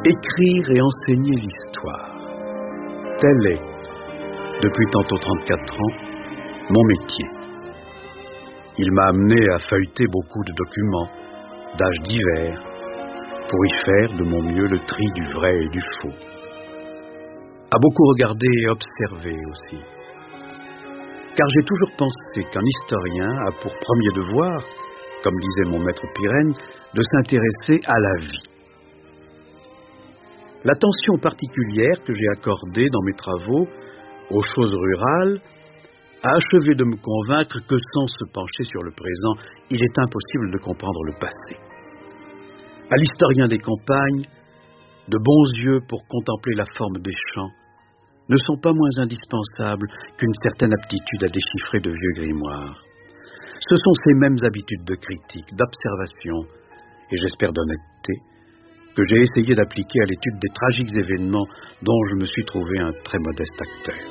Écrire et enseigner l'histoire. Tel est, depuis tantôt 34 ans, mon métier. Il m'a amené à feuilleter beaucoup de documents, d'âges divers, pour y faire de mon mieux le tri du vrai et du faux. À beaucoup regarder et observer aussi. Car j'ai toujours pensé qu'un historien a pour premier devoir, comme disait mon maître Pirenne, de s'intéresser à la vie. L'attention particulière que j'ai accordée dans mes travaux aux choses rurales a achevé de me convaincre que sans se pencher sur le présent, il est impossible de comprendre le passé. À l'historien des campagnes, de bons yeux pour contempler la forme des champs ne sont pas moins indispensables qu'une certaine aptitude à déchiffrer de vieux grimoires. Ce sont ces mêmes habitudes de critique, d'observation et j'espère d'honnêteté que j'ai essayé d'appliquer à l'étude des tragiques événements dont je me suis trouvé un très modeste acteur.